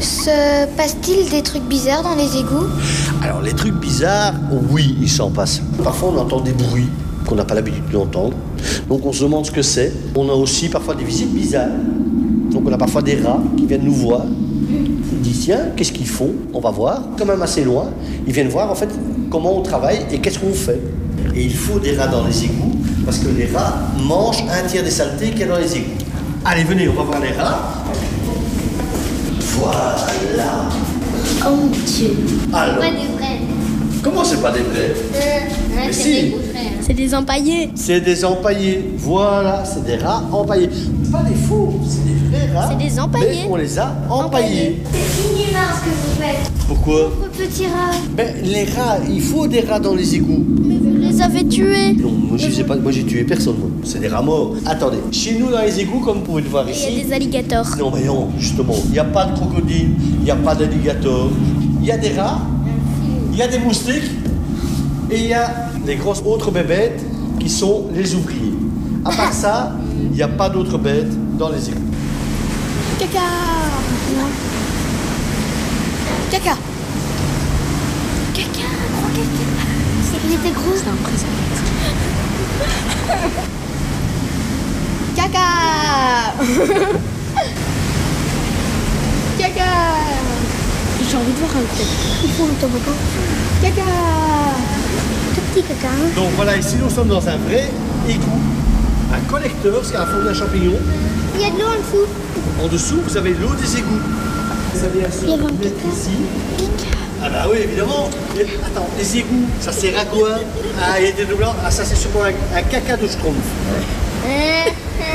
Se passe-t-il des trucs bizarres dans les égouts? Alors les trucs bizarres, oui, il s'en passe. Parfois on entend des bruits qu'on n'a pas l'habitude d'entendre. Donc on se demande ce que c'est. On a aussi parfois des visites bizarres. Donc on a parfois des rats qui viennent nous voir. Ils disent tiens, qu'est-ce qu'ils font? On va voir. Quand même assez loin, ils viennent voir en fait comment on travaille et qu'est-ce qu'on fait. Et il faut des rats dans les égouts parce que les rats mangent un tiers des saletés qu'il y a dans les égouts. Allez, venez, on va voir les rats. Voilà. Oh mon Dieu. Alors, Ouais, des vrais. comment c'est pas des vrais? Mais c'est si. des vrais. C'est des empaillés. C'est des empaillés. Voilà, c'est des rats empaillés. Pas des faux, c'est des vrais rats. C'est des empaillés. Mais on les a empaillés. C'est inhumain ce que vous faites. Pourquoi? Pauvres petits rats. Ben, les rats, il faut des rats dans les égouts. Mais vous les avez tués. Non, moi je sais pas, moi j'ai tué personne. Moi. C'est des rats morts. Attendez, chez nous dans les égouts, comme vous pouvez le voir Il ici. y a des alligators. Non, mais non, justement, il n'y a pas de crocodile, il n'y a pas d'alligator. Il y a des rats, il y a des moustiques et il y a les grosses autres bébêtes qui sont les ouvriers. À part ça, il n'y a pas d'autres bêtes dans les égouts. Caca. Caca. Caca, gros caca. Il était gros. C'est impressionnant. Caca. Caca. J'ai envie de voir un truc. Il faut un toboggan. Caca. Tout petit caca. Donc voilà, ici nous sommes dans un vrai égout, un collecteur, c'est à la forme d'un champignon. Il y a de l'eau en dessous. En dessous, vous avez l'eau des égouts. Vous allez Il y avait un mettre caca. ici. Ah bah oui, évidemment. Et, attends, les égouts, ça sert à quoi? Ah, il y a des doublons. Ah, ça c'est sûrement un caca de schtroumpf. C'est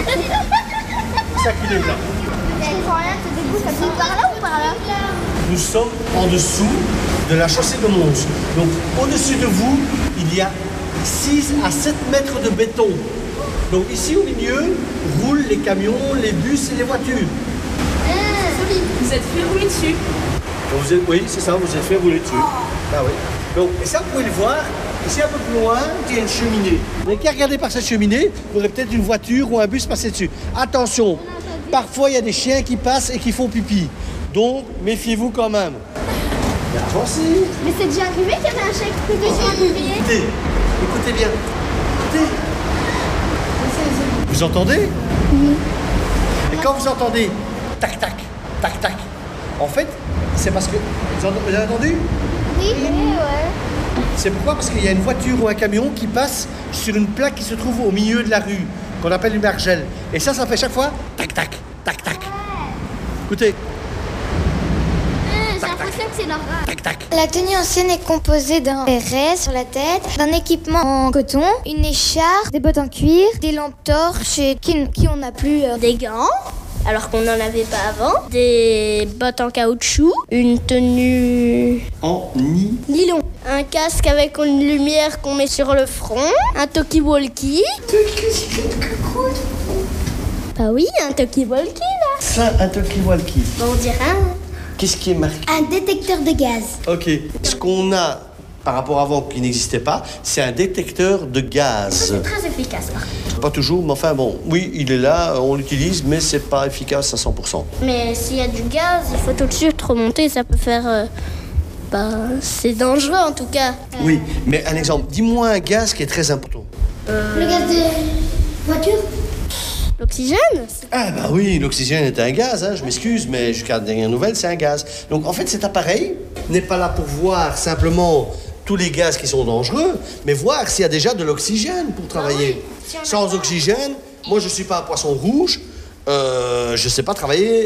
ça qu'il est là. Ça finit par là ou par là? Nous sommes en dessous de la chaussée de Mons. Donc au-dessus de vous, il y a 6 à 7 mètres de béton. Donc ici au milieu, roulent les camions, les bus et les voitures. Vous êtes fait rouler dessus. Donc, oui, c'est ça, vous êtes fait rouler dessus. Ah oui. Donc, et ça, vous pouvez le voir. Ici, un peu plus loin, il y a une cheminée. Vous n'avez qu'à regarder par cette cheminée, vous aurez peut-être une voiture ou un bus passer dessus. Attention, parfois, il y a des chiens qui passent et qui font pipi. Donc, méfiez-vous quand même. Et avancez. Mais c'est déjà arrivé qu'il y avait un chèque privé sur un ouvrier. Écoutez, écoutez bien. Écoutez. Vous entendez? Oui. Et quand vous entendez tac, tac, tac, tac, en fait, c'est parce que... Vous avez entendu? Oui, ouais. C'est pourquoi? Parce qu'il y a une voiture ou un camion qui passe sur une plaque qui se trouve au milieu de la rue, qu'on appelle une margelle. Et ça fait chaque fois tac, tac, tac, tac. Écoutez. J'ai l'impression que c'est leur rat. Tac, tac. La tenue ancienne est composée d'un béret sur la tête, d'un équipement en coton, une écharpe, des bottes en cuir, des lampes torches et qui on n'a plus, des gants, alors qu'on n'en avait pas avant, des bottes en caoutchouc, une tenue En nylon, un casque avec une lumière qu'on met sur le front, un talkie-walkie. Bah oui, un talkie-walkie là. ça, un talkie-walkie. Bon, on dirait Qu'est-ce qui est marqué? un détecteur de gaz. Ok. Ce qu'on a par rapport à avant qui n'existait pas, c'est un détecteur de gaz. C'est très efficace par contre. Pas toujours, mais enfin bon, oui, il est là, on l'utilise, mais c'est pas efficace à 100%. Mais s'il y a du gaz, il faut tout de suite remonter, ça peut faire... c'est dangereux en tout cas. Oui, mais un exemple, dis-moi un gaz qui est très important. Le gaz de voiture? L'oxygène? Ah bah oui, l'oxygène est un gaz, hein, je m'excuse, mais jusqu'à la dernière nouvelle, c'est un gaz. Donc en fait, cet appareil n'est pas là pour voir simplement tous les gaz qui sont dangereux, mais voir s'il y a déjà de l'oxygène pour travailler. oui, si on a Sans pas. oxygène, moi je suis pas un poisson rouge, je sais pas travailler.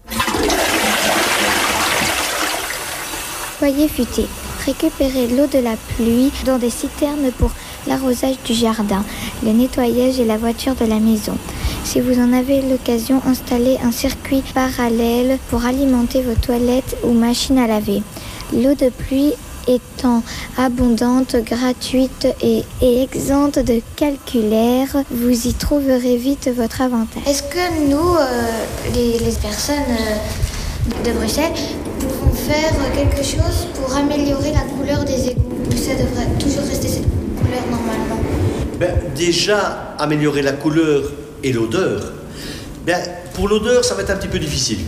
Foyer futé. Récupérer l'eau de la pluie dans des citernes pour l'arrosage du jardin, le nettoyage et la voiture de la maison. Si vous en avez l'occasion, installez un circuit parallèle pour alimenter vos toilettes ou machines à laver. L'eau de pluie étant abondante, gratuite et exempte de calculaire, vous y trouverez vite votre avantage. Est-ce que nous, les personnes de Bruxelles, pouvons faire quelque chose pour améliorer la couleur des égouts? Ça devrait toujours rester cette couleur normalement. Ben, déjà, améliorer la couleur et l'odeur. Ben, pour l'odeur, ça va être un petit peu difficile.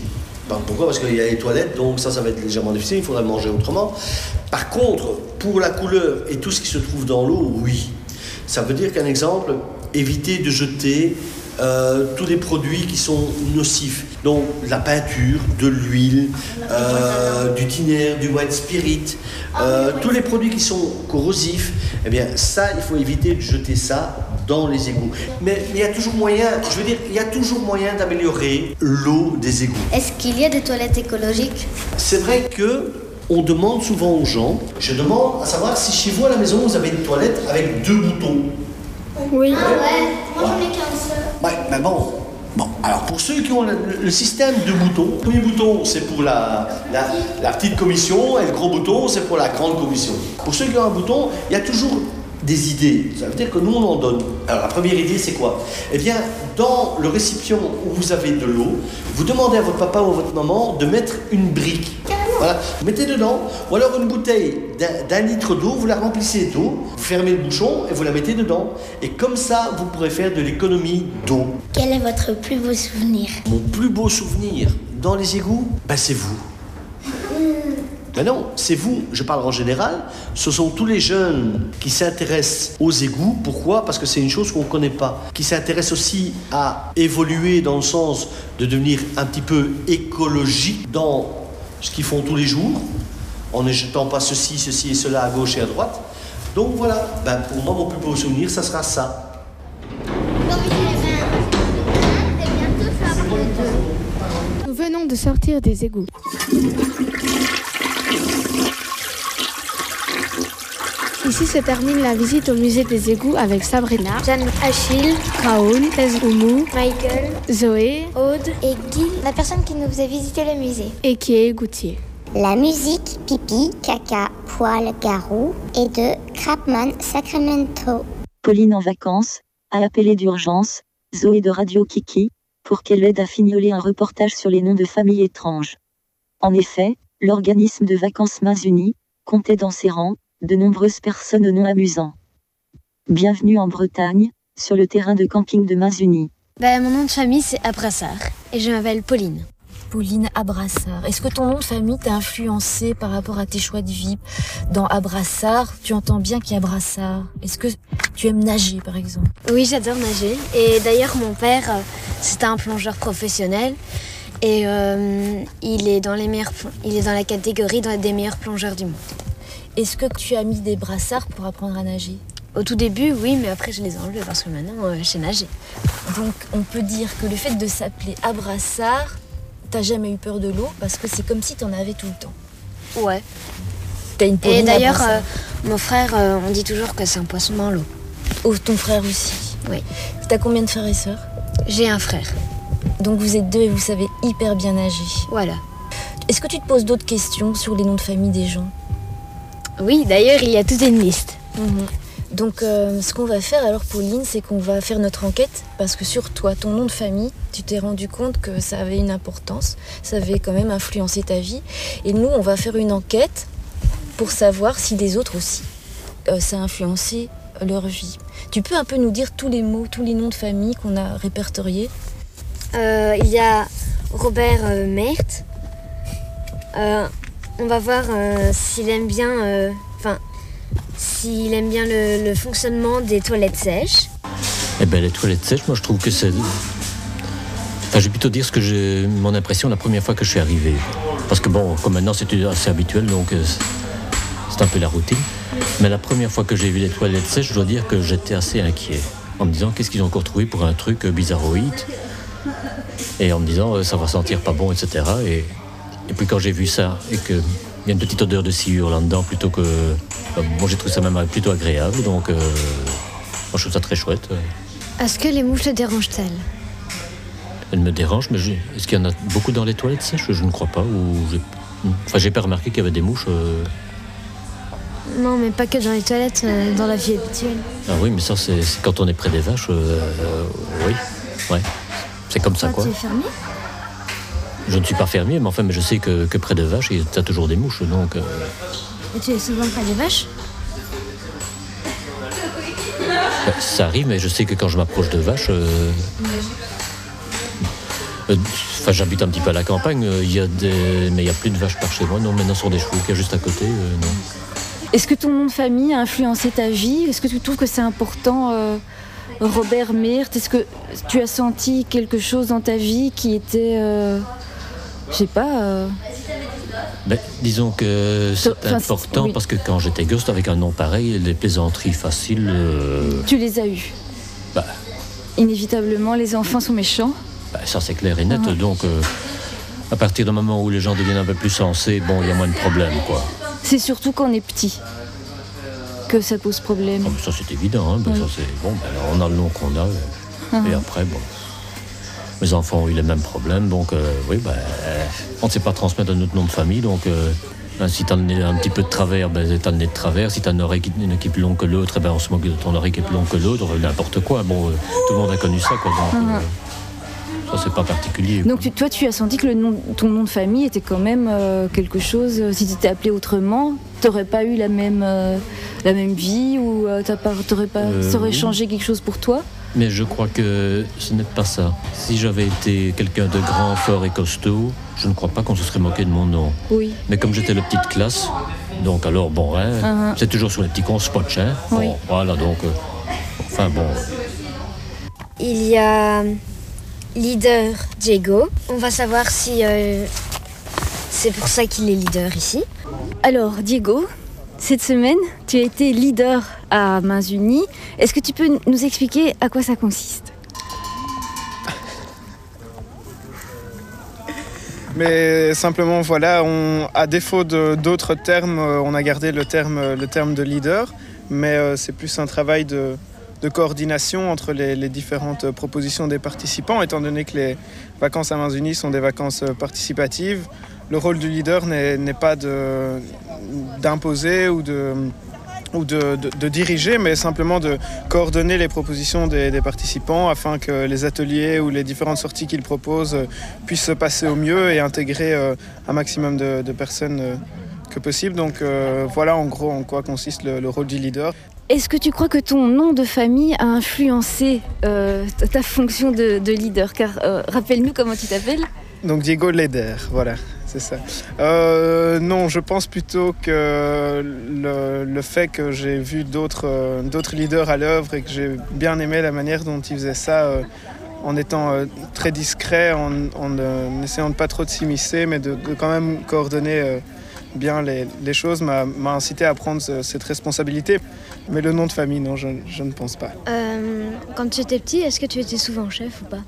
Pourquoi ? Parce qu'il y a les toilettes, donc ça va être légèrement difficile, il faudra manger autrement. Par contre, pour la couleur et tout ce qui se trouve dans l'eau, oui. Ça veut dire qu'un exemple, éviter de jeter tous les produits qui sont nocifs. Donc la peinture, de l'huile, du tiner, du white spirit, tous les produits qui sont corrosifs, eh bien ça, il faut éviter de jeter ça dans les égouts. Mais il y a toujours moyen, il y a toujours moyen d'améliorer l'eau des égouts. Est-ce qu'il y a des toilettes écologiques ? C'est vrai que on demande souvent aux gens, je demande à savoir si chez vous à la maison vous avez une toilette avec 2 boutons. Oui. Ah ouais, moi j'en ai qu'un seul. Ouais, mais bon, alors pour ceux qui ont le système de boutons, le premier bouton c'est pour la petite commission et le gros bouton c'est pour la grande commission. Pour ceux qui ont un bouton, il y a toujours des idées. Ça veut dire que nous on en donne. Alors la première idée c'est quoi ? Eh bien, dans le récipient où vous avez de l'eau, vous demandez à votre papa ou à votre maman de mettre une brique. Voilà, vous mettez dedans, ou alors une bouteille d'un litre d'eau, vous la remplissez d'eau, vous fermez le bouchon et vous la mettez dedans. Et comme ça, vous pourrez faire de l'économie d'eau. Quel est votre plus beau souvenir ? Mon plus beau souvenir dans les égouts, c'est vous. Mais non, c'est vous, je parle en général, ce sont tous les jeunes qui s'intéressent aux égouts. Pourquoi ? Parce que c'est une chose qu'on ne connaît pas. Qui s'intéressent aussi à évoluer dans le sens de devenir un petit peu écologique dans ce qu'ils font tous les jours, en ne jetant pas ceci et cela à gauche et à droite. Donc voilà, pour moi, mon plus beau souvenir, ça sera ça. Nous venons de sortir des égouts. Ici se termine la visite au musée des égouts avec Sabrina, Jeanne, Achille, Raoul, Oumou, Michael, Zoé, Aude et Guy, la personne qui nous faisait visiter le musée. et qui est Goutier. La musique Pipi, Caca, Poil, Garou et de Crapman Sacramento. Pauline en vacances, a appelé d'urgence Zoé de Radio Kiki pour qu'elle aide à fignoler un reportage sur les noms de familles étranges. En effet, l'organisme de vacances Mains Unies comptait dans ses rangs de nombreuses personnes aux noms amusants. Bienvenue en Bretagne, sur le terrain de camping de Mains Unies. Mon nom de famille c'est Abrassard et je m'appelle Pauline. Pauline Abrassard. Est-ce que ton nom de famille t'a influencé par rapport à tes choix de vie ? Dans Abrassard, tu entends bien qu'il y a Brassard. Est-ce que tu aimes nager, par exemple ? Oui, j'adore nager. Et d'ailleurs, mon père, c'était un plongeur professionnel. Et il est dans la catégorie des meilleurs plongeurs du monde. Est-ce que tu as mis des brassards pour apprendre à nager ? Au tout début, oui, mais après, je les ai enlevés parce que maintenant, je sais nager. Donc, on peut dire que le fait de s'appeler Abrassard, t'as jamais eu peur de l'eau parce que c'est comme si t'en avais tout le temps. Ouais. T'as une Pauline Et d'ailleurs, Abrassard. mon frère, on dit toujours que c'est un poisson dans l'eau. Oh, ton frère aussi. Oui. T'as combien de frères et sœurs ? J'ai un frère. Donc vous êtes 2 et vous savez hyper bien nager. Voilà. Est-ce que tu te poses d'autres questions sur les noms de famille des gens ? Oui, d'ailleurs, il y a toute une liste. Donc ce qu'on va faire alors Pauline, c'est qu'on va faire notre enquête parce que sur toi, ton nom de famille, tu t'es rendu compte que ça avait une importance, ça avait quand même influencé ta vie. Et nous, on va faire une enquête pour savoir si les autres aussi, ça a influencé leur vie. Tu peux un peu nous dire tous les mots, tous les noms de famille qu'on a répertoriés ? Il y a Robert Meert. On va voir s'il aime bien, s'il aime bien le fonctionnement des toilettes sèches. Les toilettes sèches, moi je trouve que c'est... je vais plutôt dire ce que j'ai mon impression la première fois que je suis arrivé. Parce que comme maintenant c'était assez habituel, donc c'est un peu la routine. Mais la première fois que j'ai vu les toilettes sèches, je dois dire que j'étais assez inquiet. En me disant, qu'est-ce qu'ils ont encore trouvé pour un truc bizarroïde ? Et en me disant, ça va sentir pas bon, etc. Et puis quand j'ai vu ça, et qu'il y a une petite odeur de sciure là-dedans, plutôt que... moi j'ai trouvé ça même plutôt agréable, donc moi je trouve ça très chouette. Est-ce que les mouches te dérangent-elles ? Elles me dérangent, mais est-ce qu'il y en a beaucoup dans les toilettes sèches ? Je ne crois pas. J'ai pas remarqué qu'il y avait des mouches. Non, mais pas que dans les toilettes, dans la vie habituelle. Ah oui, mais ça c'est quand on est près des vaches. Oui, ouais. C'est comme ça, quoi. Tu es fermier ? Je ne suis pas fermier, mais mais je sais que près des vaches, il y a toujours des mouches, donc... Et tu es souvent près des vaches ? Ça arrive, mais je sais que quand je m'approche de vaches... Enfin, j'habite un petit peu à la campagne, mais il n'y a plus de vaches par chez moi. Non, maintenant sur des chevaux qu'il y a juste à côté, non. Est-ce que ton nom de famille a influencé ta vie? Est-ce que tu trouves que c'est important, Robert Meert? Est-ce que tu as senti quelque chose dans ta vie qui était, je sais pas... disons que c'est important oui. Parce que quand j'étais gosse, avec un nom pareil, les plaisanteries faciles... Tu les as eues? Inévitablement, les enfants sont méchants? Ça, c'est clair et net. Donc, à partir du moment où les gens deviennent un peu plus sensés, bon, il y a moins de problèmes, quoi. C'est surtout quand on est petit que ça pose problème. Oh, ça, c'est évident. Hein. Ça, c'est... Bon, on a le nom qu'on a. Et après, bon... Mes enfants ont eu les mêmes problèmes, donc oui, on ne sait pas transmettre notre nom de famille, donc si tu as le nez un petit peu de travers, tu as le nez de travers. Si tu as une oreille qui est plus longue que l'autre, on se moque de ton oreille qui est plus longue que l'autre, n'importe quoi. Bon, tout le monde a connu ça, quoi. Donc, ça, c'est pas particulier. Donc toi, tu as senti que ton nom de famille était quand même quelque chose. Si tu étais appelé autrement, tu n'aurais pas eu la même vie ou ça aurait changé quelque chose pour toi? Mais je crois que ce n'est pas ça. Si j'avais été quelqu'un de grand, fort et costaud, je ne crois pas qu'on se serait moqué de mon nom. Oui. Mais comme j'étais la petite classe, donc alors, bon, c'est toujours sur les petits cons spotch, hein. Oui. Bon, voilà, donc, enfin, bon. Il y a leader Diego. On va savoir si c'est pour ça qu'il est leader ici. Alors, Diego, cette semaine, tu as été leader à Mains Unies. Est-ce que tu peux nous expliquer à quoi ça consiste? Mais simplement, voilà, à défaut d'autres termes, on a gardé le terme de leader, mais c'est plus un travail de coordination entre les différentes propositions des participants, étant donné que les vacances à Mains Unies sont des vacances participatives. Le rôle du leader n'est pas d'imposer ou de diriger, mais simplement de coordonner les propositions des participants afin que les ateliers ou les différentes sorties qu'ils proposent puissent se passer au mieux et intégrer un maximum de personnes que possible. Donc voilà en gros en quoi consiste le rôle du leader. Est-ce que tu crois que ton nom de famille a influencé ta fonction de leader? Car rappelle-nous comment tu t'appelles. Donc Diego Leder, voilà, c'est ça. Non, je pense plutôt que le fait que j'ai vu d'autres leaders à l'œuvre et que j'ai bien aimé la manière dont ils faisaient ça, en étant très discret, en essayant de pas trop de s'immiscer, mais de quand même coordonner bien les choses, m'a incité à prendre cette responsabilité. Mais le nom de famille, non, je ne pense pas. Quand tu étais petit, est-ce que tu étais souvent chef ou pas?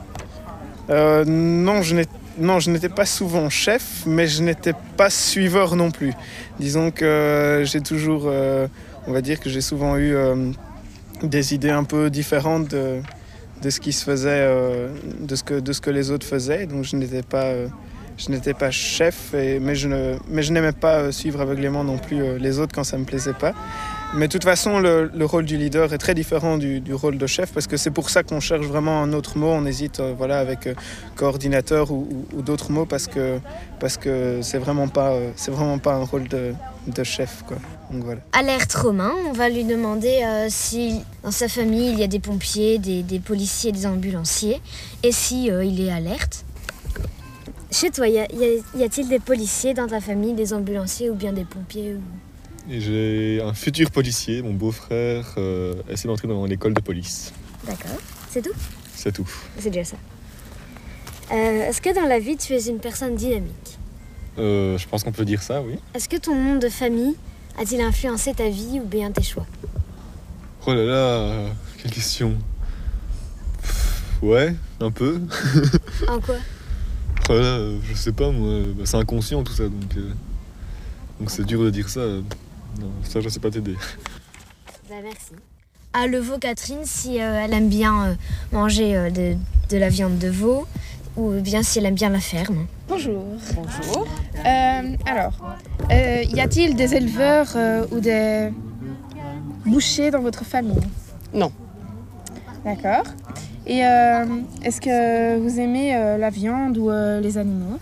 Non, je n'étais pas souvent chef, mais je n'étais pas suiveur non plus. Disons que j'ai toujours, on va dire que j'ai souvent eu des idées un peu différentes de ce qui se faisait, de ce que les autres faisaient. Donc je n'étais pas chef, mais je n'aimais pas suivre aveuglément non plus les autres quand ça ne me plaisait pas. Mais de toute façon, le rôle du leader est très différent du rôle de chef, parce que c'est pour ça qu'on cherche vraiment un autre mot. On hésite avec coordinateur ou d'autres mots, parce que c'est vraiment pas un rôle de chef, quoi. Donc, voilà. Alerte Romain, on va lui demander si dans sa famille il y a des pompiers, des policiers, des ambulanciers, et si il est alerte. Chez toi, y a-t-il des policiers dans ta famille, des ambulanciers ou bien des pompiers Et j'ai un futur policier, mon beau-frère essaie d'entrer dans l'école de police. D'accord, c'est tout? C'est tout. C'est déjà ça. Est-ce que dans la vie, tu es une personne dynamique? Je pense qu'on peut dire ça, oui. Est-ce que ton nom de famille a-t-il influencé ta vie ou bien tes choix? Oh là là, quelle question. Ouais, un peu. En quoi? Oh là, je sais pas, moi, c'est inconscient tout ça, donc c'est dur de dire ça. Non, ça, je sais pas t'aider. Merci. À le veau Catherine, si elle aime bien manger de la viande de veau, ou bien si elle aime bien la ferme. Bonjour. Bonjour. Alors, y a-t-il des éleveurs ou des bouchers dans votre famille? Non. D'accord. Et est-ce que vous aimez la viande ou les animaux?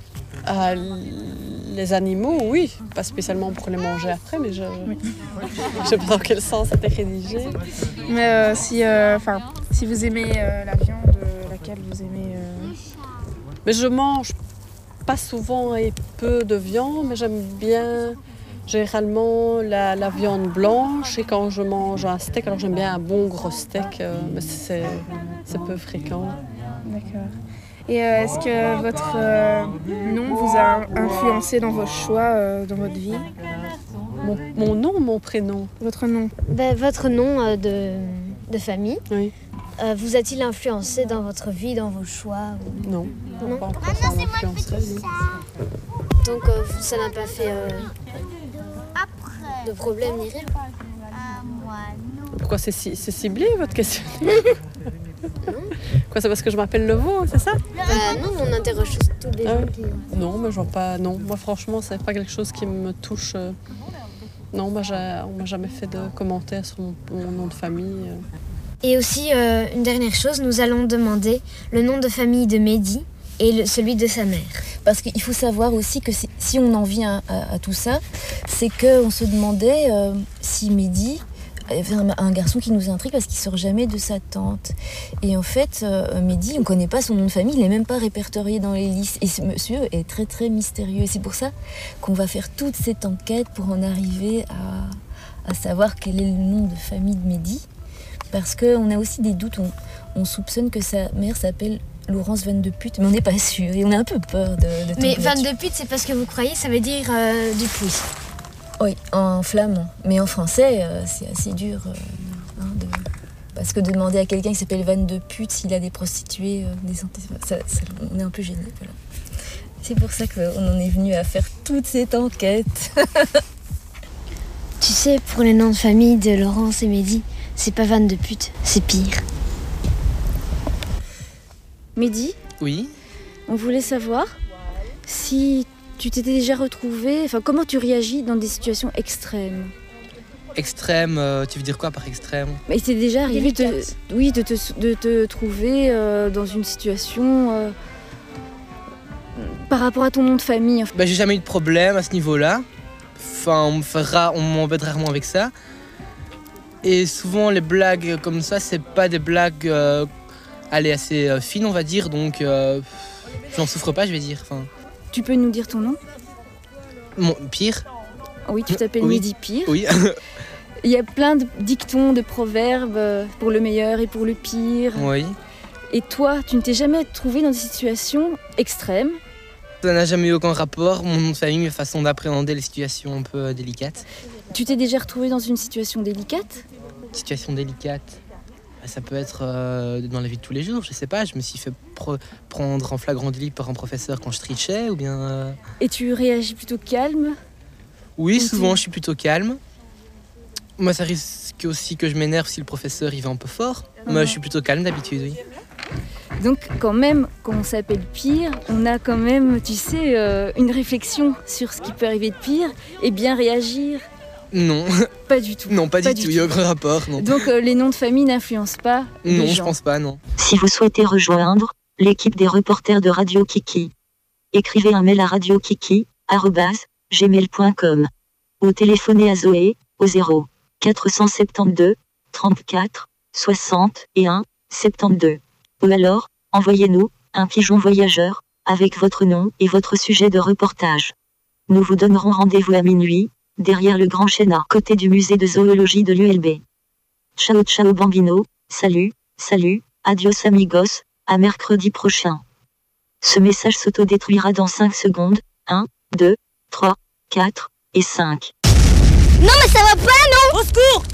Les animaux, oui. Pas spécialement pour les manger après, mais je sais pas dans quel sens ça t'est rédigé. Mais si vous aimez la viande, laquelle vous aimez Mais je mange pas souvent et peu de viande, mais j'aime bien généralement la viande blanche. Et quand je mange un steak, alors j'aime bien un bon gros steak, mais c'est peu fréquent. D'accord. Et est-ce que votre nom vous a influencé dans vos choix, dans votre vie? Mon nom ou mon prénom? Votre nom. Votre nom de famille, oui. Vous a-t-il influencé dans votre vie, dans vos choix ou... Non, non. Pas encore ça m'a influencé. Donc ça n'a pas fait de problème ni rien? Pourquoi c'est ciblé votre question? Quoi, c'est parce que je m'appelle Leveau, c'est ça? Non, on interroge tous les gens qui... Non, mais je vois pas. Non, moi franchement, c'est pas quelque chose qui me touche. Non, on m'a jamais fait de commentaires sur mon nom de famille. Et aussi, une dernière chose, nous allons demander le nom de famille de Mehdi et celui de sa mère. Parce qu'il faut savoir aussi que si on en vient à tout ça, c'est qu'on se demandait si Mehdi avait un garçon qui nous intrigue parce qu'il ne sort jamais de sa tante. Et en fait, Mehdi, on ne connaît pas son nom de famille, il n'est même pas répertorié dans les listes. Et ce monsieur est très très mystérieux. Et c'est pour ça qu'on va faire toute cette enquête pour en arriver à savoir quel est le nom de famille de Mehdi. Parce qu'on a aussi des doutes, on soupçonne que sa mère s'appelle Laurence Van de Pute, mais on n'est pas sûr et on a un peu peur de Mais Van de Pute, c'est parce que vous croyez, ça veut dire du puits. Oui, en flamand, mais en français, c'est assez dur. Parce que de demander à quelqu'un qui s'appelle Van de Pute s'il a des prostituées, on est un peu gêné. Voilà. C'est pour ça qu'on en est venu à faire toute cette enquête. Tu sais, pour les noms de famille de Laurence et Mehdi, c'est pas Van de Pute, c'est pire. Mehdi ? Oui. On voulait savoir si tu t'étais déjà retrouvé, comment tu réagis dans des situations extrêmes. Extrême, tu veux dire quoi par extrême? Mais il t'est déjà arrivé de te trouver dans une situation par rapport à ton nom de famille. J'ai jamais eu de problème à ce niveau-là. On m'embête rarement avec ça. Et souvent les blagues comme ça, c'est pas des blagues assez fines, on va dire, donc j'en souffre pas, je vais dire. Tu peux nous dire ton nom? Pire. Oui, tu t'appelles Mehdi Pire. Oui. Il y a plein de dictons, de proverbes pour le meilleur et pour le pire. Oui. Et toi, tu ne t'es jamais trouvé dans des situations extrêmes? Ça n'a jamais eu aucun rapport, mon nom de famille, mes façons d'appréhender les situations un peu délicates. Tu t'es déjà retrouvé dans une situation délicate? Situation délicate, ça peut être dans la vie de tous les jours, je sais pas, je me suis fait prendre en flagrant délit par un professeur quand je trichais ou bien... Et tu réagis plutôt calme? Oui, souvent je suis plutôt calme. Moi ça risque aussi que je m'énerve si le professeur il va un peu fort, mais je suis plutôt calme d'habitude, oui. Donc quand même, quand on s'appelle Pire, on a quand même, tu sais, une réflexion sur ce qui peut arriver de pire et bien réagir. Non. Pas du tout. Non, pas du tout, il n'y a aucun rapport. Non. Donc les noms de famille n'influencent pas les gens. Non, je pense pas, non. Si vous souhaitez rejoindre l'équipe des reporters de Radio Kiki, écrivez un mail à radiokiki@gmail.com ou téléphonez à Zoé au 0 472 34 61 72. Ou alors, envoyez-nous un pigeon voyageur avec votre nom et votre sujet de reportage. Nous vous donnerons rendez-vous à minuit, derrière le grand chêne à côté du musée de zoologie de l'ULB. Ciao ciao bambino, salut, adios amigos, à mercredi prochain. Ce message s'autodétruira dans 5 secondes, 1, 2, 3, 4 et 5. Non mais ça va pas, non? Au secours!